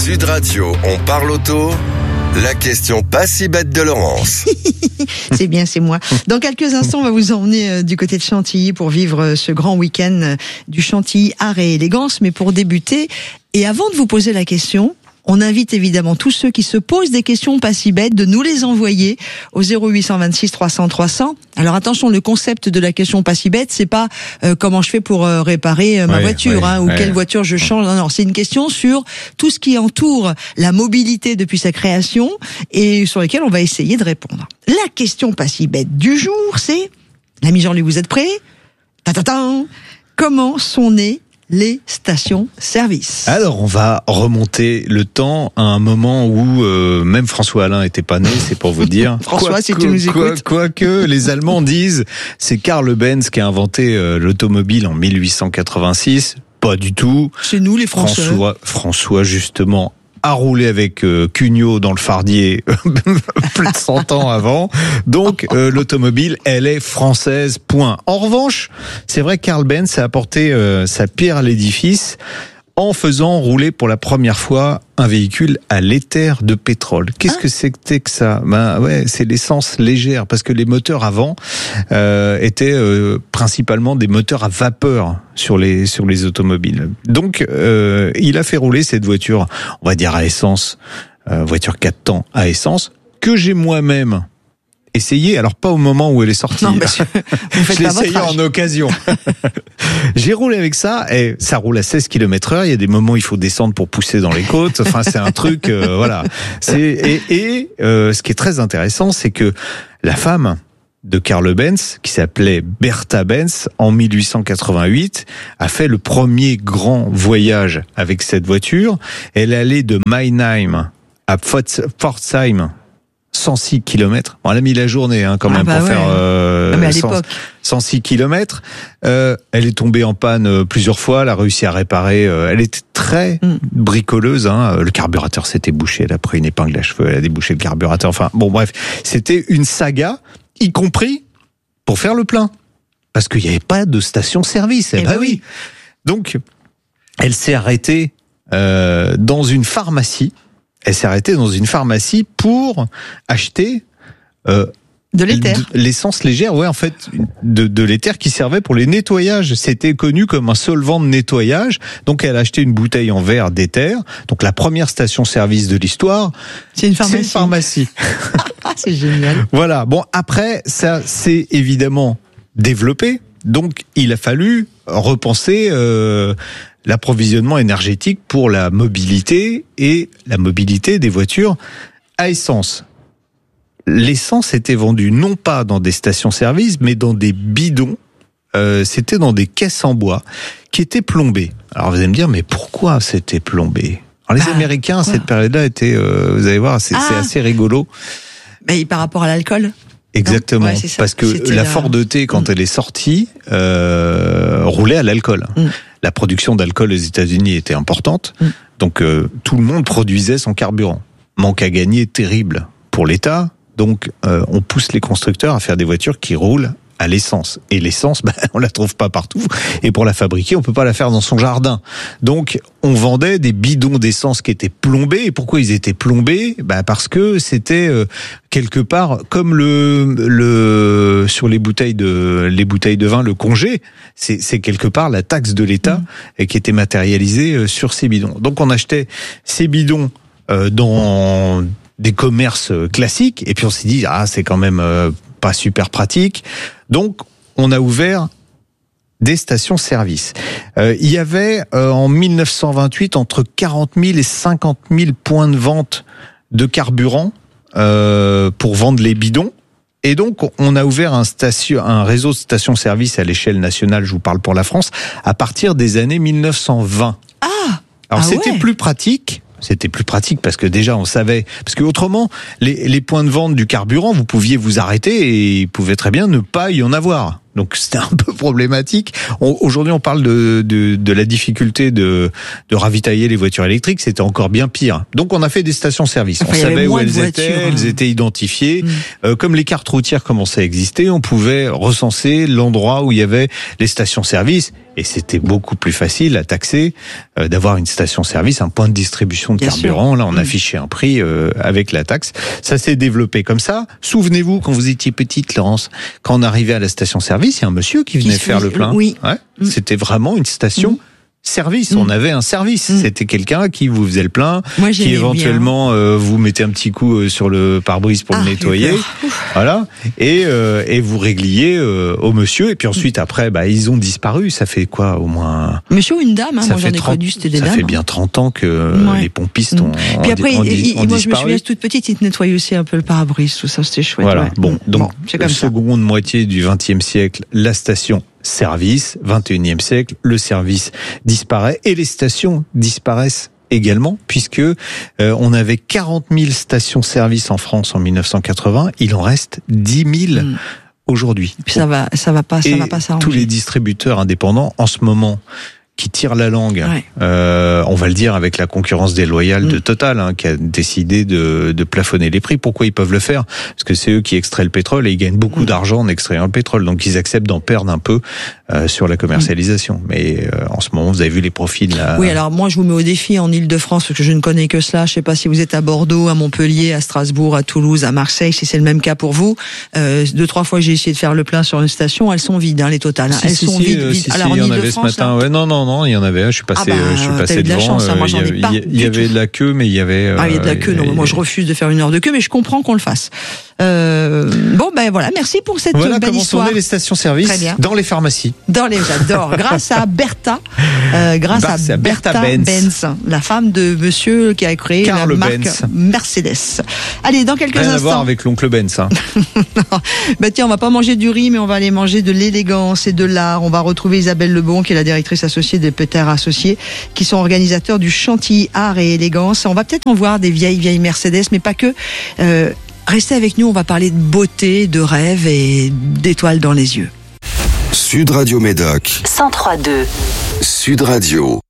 Sud Radio, on parle auto. La question pas si bête de Laurence. C'est bien, c'est moi. Dans quelques instants, on va vous emmener du côté de Chantilly pour vivre ce grand week-end du Chantilly Art et Élégance. Mais pour débuter, et avant de vous poser la question, on invite évidemment tous ceux qui se posent des questions pas si bêtes de nous les envoyer au 0826 300 300. Alors attention, le concept de la question pas si bête, c'est pas comment je fais pour réparer ma voiture ou quelle voiture je change. Non, c'est une question sur tout ce qui entoure la mobilité depuis sa création et sur lesquelles on va essayer de répondre. La question pas si bête du jour, c'est, l'ami Jean-Luc, vous êtes prêts ? Ta-ta-ta ! Comment sont nées les stations-service? Alors, on va remonter le temps à un moment où même François Alain était pas né, c'est pour vous dire. François, si tu nous écoutes. Quoique les Allemands disent, c'est Karl Benz qui a inventé l'automobile en 1886. Pas du tout. C'est nous les Français. François justement a roulé avec Cugnot dans le Fardier plus de 100 ans avant. Donc l'automobile, elle est française, point. En revanche, c'est vrai que Karl Benz a apporté sa pierre à l'édifice en faisant rouler pour la première fois un véhicule à l'éther de pétrole. Qu'est-ce que c'était que ça ? C'est l'essence légère, parce que les moteurs avant étaient principalement des moteurs à vapeur sur les automobiles. Donc il a fait rouler cette voiture, on va dire à essence, voiture 4 temps à essence, que j'ai moi-même essayé, alors pas au moment où elle est sortie. Non, monsieur, vous je l'ai essayé en occasion. J'ai roulé avec ça et ça roule à 16 km/h. Il y a des moments où il faut descendre pour pousser dans les côtes. Enfin, c'est un truc, voilà. Ce qui est très intéressant, c'est que la femme de Karl Benz, qui s'appelait Bertha Benz, en 1888, a fait le premier grand voyage avec cette voiture. Elle allait de Mannheim à Pforzheim, 106 km. Bon, elle a mis la journée quand même pour faire mais à l'époque 106 km. Elle est tombée en panne plusieurs fois, elle a réussi à réparer. Elle était très bricoleuse. Le carburateur s'était bouché, elle a pris une épingle à cheveux, elle a débouché le carburateur. Enfin, bon, bref, c'était une saga, y compris pour faire le plein, parce qu'il n'y avait pas de station-service. Oui. Donc, elle s'est arrêtée dans une pharmacie. Elle s'est arrêtée dans une pharmacie pour acheter de l'éther. L'essence légère, en fait, de l'éther qui servait pour les nettoyages. C'était connu comme un solvant de nettoyage. Donc, elle a acheté une bouteille en verre d'éther. Donc, la première station-service de l'histoire, c'est une pharmacie. C'est génial. Voilà. Bon, après, ça s'est évidemment développé. Donc, il a fallu repenser l'approvisionnement énergétique pour la mobilité et la mobilité des voitures à essence. L'essence était vendue non pas dans des stations-service, mais dans des bidons. C'était dans des caisses en bois qui étaient plombées. Alors vous allez me dire, mais pourquoi c'était plombé ? Alors les Américains, à cette période-là, étaient, vous allez voir, c'est assez rigolo. Mais par rapport à l'alcool ? Exactement, parce que la Ford T, quand elle est sortie, roulait à l'alcool. La production d'alcool aux États-Unis était importante, donc tout le monde produisait son carburant. Manque à gagner terrible pour l'État, donc on pousse les constructeurs à faire des voitures qui roulent à l'essence. Et l'essence, on la trouve pas partout. Et pour la fabriquer, on peut pas la faire dans son jardin. Donc, on vendait des bidons d'essence qui étaient plombés. Et pourquoi ils étaient plombés ? Parce que c'était quelque part comme le sur les bouteilles de vin, le congé. C'est quelque part la taxe de l'État et qui était matérialisée sur ces bidons. Donc, on achetait ces bidons dans des commerces classiques. Et puis, on s'est dit, c'est quand même pas super pratique. Donc, on a ouvert des stations-service. Il y avait en 1928 entre 40 000 et 50 000 points de vente de carburant pour vendre les bidons. Et donc, on a ouvert un réseau de stations-service à l'échelle nationale, je vous parle pour la France, à partir des années 1920. Alors, c'était plus pratique. C'était plus pratique parce que déjà on savait, parce que autrement les points de vente du carburant, vous pouviez vous arrêter et il pouvait très bien ne pas y en avoir. Donc c'était un peu problématique. Aujourd'hui, on parle de la difficulté de ravitailler les voitures électriques. C'était encore bien pire. Donc on a fait des stations-service. On savait où elles étaient identifiées. Comme les cartes routières commençaient à exister, on pouvait recenser l'endroit où il y avait les stations-service. Et c'était beaucoup plus facile à taxer d'avoir une station-service, un point de distribution de carburant. Là, on affichait un prix avec la taxe. Ça s'est développé comme ça. Souvenez-vous, quand vous étiez petite, Laurence, quand on arrivait à la station-service, il y a un monsieur qui venait faire le plein. Oui. Ouais. C'était vraiment une station service. On avait un service. C'était quelqu'un qui vous faisait le plein, qui éventuellement vous mettait un petit coup sur le pare-brise pour le nettoyer. Voilà. Et vous régliez au monsieur. Et puis ensuite, après, ils ont disparu. Ça fait quoi, au moins? Monsieur ou une dame, moi j'en ai connu, c'était des dames. Ça fait bien 30 ans que les pompistes ont Puis après, moi disparu. je me souviens toute petite, ils te nettoyaient aussi un peu le pare-brise, tout ça, c'était chouette. Voilà. Ouais. Bon, donc, comme seconde moitié du XXe siècle, la station service, 21e siècle, le service disparaît et les stations disparaissent également, puisque on avait 40 000 stations-service en France en 1980, il en reste 10 000 aujourd'hui. Et puis ça va pas s'arranger. Tous les distributeurs indépendants en ce moment qui tirent la langue, on va le dire avec la concurrence déloyale de Total, qui a décidé de plafonner les prix. Pourquoi ils peuvent le faire? Parce que c'est eux qui extraient le pétrole et ils gagnent beaucoup d'argent en extrayant le pétrole. Donc ils acceptent d'en perdre un peu sur la commercialisation. Mais en ce moment, vous avez vu les profils là. Oui, alors moi je vous mets au défi en Île-de-France parce que je ne connais que cela. Je sais pas si vous êtes à Bordeaux, à Montpellier, à Strasbourg, à Toulouse, à Marseille, si c'est le même cas pour vous. 2-3 fois j'ai essayé de faire le plein sur une station, elles sont vides, les Total. Elles sont vides. Alors en Île-de-France, non, il y en avait. Je suis passé devant. La chance, moi, j'en ai pas il y avait de la queue, mais il y avait. Il y a de la queue. Non, moi je refuse de faire une heure de queue, mais je comprends qu'on le fasse. Voilà, merci pour cette belle comment histoire. sont nées les stations-service dans les pharmacies. J'adore. Grâce à Bertha, Bertha Benz, la femme de monsieur qui a créé Karl la marque Benz. Mercedes. Allez, dans quelques instants. Rien à voir avec l'oncle Benz. Tiens, on va pas manger du riz, mais on va aller manger de l'élégance et de l'art. On va retrouver Isabelle Lebon, qui est la directrice associée des Peter Associés, qui sont organisateurs du Chantilly Art et Élégance. On va peut-être en voir des vieilles Mercedes, mais pas que. Restez avec nous, on va parler de beauté, de rêve et d'étoiles dans les yeux. Sud Radio Médoc 103.2 Sud Radio.